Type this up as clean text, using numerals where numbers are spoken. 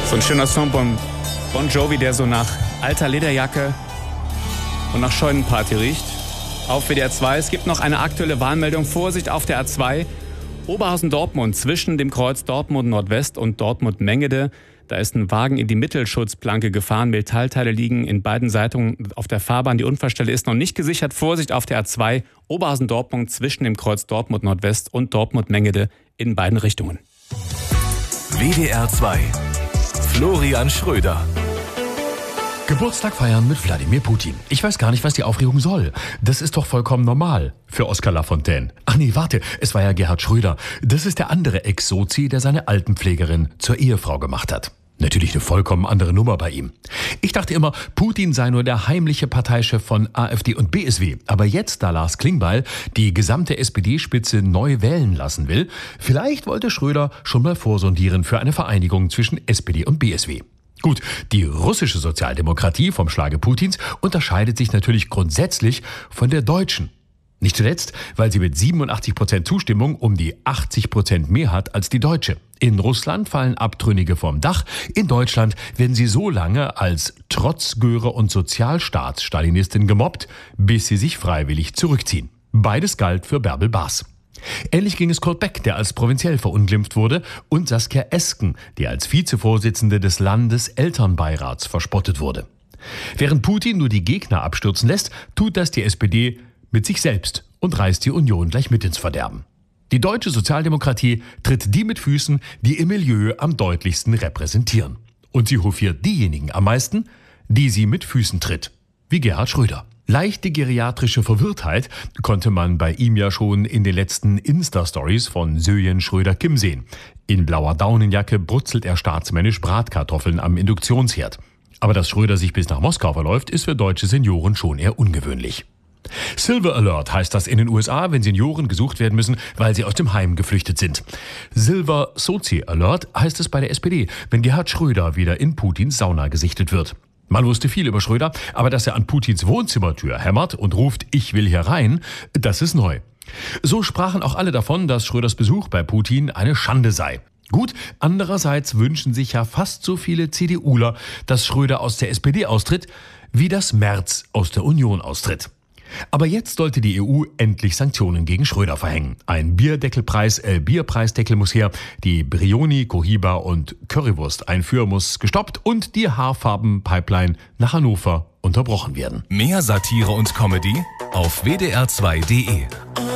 So ein schöner Song von Bon Jovi, der so nach alter Lederjacke und nach Scheunenparty riecht. Auf WDR 2. Es gibt noch eine aktuelle Warnmeldung. Vorsicht auf der A2. Oberhausen-Dortmund zwischen dem Kreuz Dortmund Nordwest und Dortmund Mengede. Da ist ein Wagen in die Mittelschutzplanke gefahren. Metallteile liegen in beiden Seitungen auf der Fahrbahn. Die Unfallstelle ist noch nicht gesichert. Vorsicht auf der A2. Oberhausen-Dortmund zwischen dem Kreuz Dortmund Nordwest und Dortmund Mengede in beiden Richtungen. WDR 2. Florian Schröder. Geburtstag feiern mit Wladimir Putin. Ich weiß gar nicht, was die Aufregung soll. Das ist doch vollkommen normal für Oskar Lafontaine. Ach nee, warte, es war ja Gerhard Schröder. Das ist der andere Ex-Sozi, der seine Altenpflegerin zur Ehefrau gemacht hat. Natürlich eine vollkommen andere Nummer bei ihm. Ich dachte immer, Putin sei nur der heimliche Parteichef von AfD und BSW. Aber jetzt, da Lars Klingbeil die gesamte SPD-Spitze neu wählen lassen will, vielleicht wollte Schröder schon mal vorsondieren für eine Vereinigung zwischen SPD und BSW. Gut, die russische Sozialdemokratie vom Schlage Putins unterscheidet sich natürlich grundsätzlich von der deutschen. Nicht zuletzt, weil sie mit 87% Zustimmung um die 80% mehr hat als die deutsche. In Russland fallen Abtrünnige vom Dach. In Deutschland werden sie so lange als Trotzgöre und Sozialstaatsstalinistin gemobbt, bis sie sich freiwillig zurückziehen. Beides galt für Bärbel Baas. Ähnlich ging es Kurt Beck, der als provinziell verunglimpft wurde, und Saskia Esken, die als Vizevorsitzende des Landeselternbeirats verspottet wurde. Während Putin nur die Gegner abstürzen lässt, tut das die SPD mit sich selbst und reißt die Union gleich mit ins Verderben. Die deutsche Sozialdemokratie tritt die mit Füßen, die im Milieu am deutlichsten repräsentieren. Und sie hofiert diejenigen am meisten, die sie mit Füßen tritt, wie Gerhard Schröder. Leichte geriatrische Verwirrtheit konnte man bei ihm ja schon in den letzten Insta-Stories von Söjen Schröder-Kim sehen. In blauer Daunenjacke brutzelt er staatsmännisch Bratkartoffeln am Induktionsherd. Aber dass Schröder sich bis nach Moskau verläuft, ist für deutsche Senioren schon eher ungewöhnlich. Silver Alert heißt das in den USA, wenn Senioren gesucht werden müssen, weil sie aus dem Heim geflüchtet sind. Silver Sozi Alert heißt es bei der SPD, wenn Gerhard Schröder wieder in Putins Sauna gesichtet wird. Man wusste viel über Schröder, aber dass er an Putins Wohnzimmertür hämmert und ruft, ich will hier rein, das ist neu. So sprachen auch alle davon, dass Schröders Besuch bei Putin eine Schande sei. Gut, andererseits wünschen sich ja fast so viele CDUler, dass Schröder aus der SPD austritt, wie dass Merz aus der Union austritt. Aber jetzt sollte die EU endlich Sanktionen gegen Schröder verhängen. Ein Bierpreisdeckel muss her, die Brioni, Cohiba und Currywurst-Einfuhr muss gestoppt und die Haarfarben-Pipeline nach Hannover unterbrochen werden. Mehr Satire und Comedy auf wdr2.de.